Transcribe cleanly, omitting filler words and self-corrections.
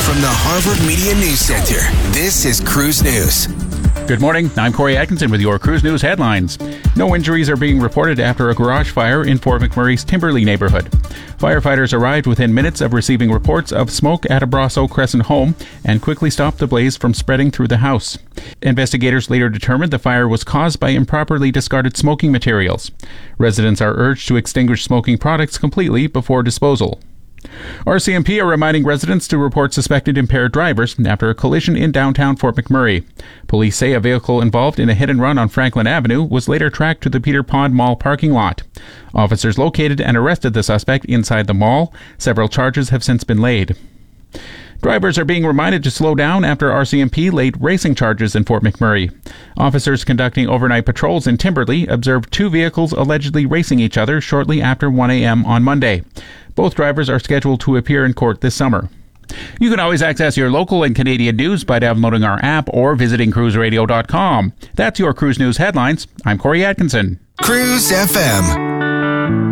From the Harvard Media News Center, this is Cruise News. Good morning. I'm Corey Atkinson with your Cruise News headlines. No injuries are being reported after a garage fire in Fort McMurray's Timberley neighborhood. Firefighters arrived within minutes of receiving reports of smoke at a Brasso Crescent home and quickly stopped the blaze from spreading through the house. Investigators later determined the fire was caused by improperly discarded smoking materials. Residents are urged to extinguish smoking products completely before disposal. RCMP are reminding residents to report suspected impaired drivers after a collision in downtown Fort McMurray. Police say a vehicle involved in a hit-and-run on Franklin Avenue was later tracked to the Peter Pond Mall parking lot. Officers located and arrested the suspect inside the mall. Several charges have since been laid. Drivers are being reminded to slow down after RCMP laid racing charges in Fort McMurray. Officers conducting overnight patrols in Timberley observed two vehicles allegedly racing each other shortly after 1 a.m. on Monday. Both drivers are scheduled to appear in court this summer. You can always access your local and Canadian news by downloading our app or visiting cruiseradio.com. That's your Cruise News headlines. I'm Corey Atkinson. Cruise FM.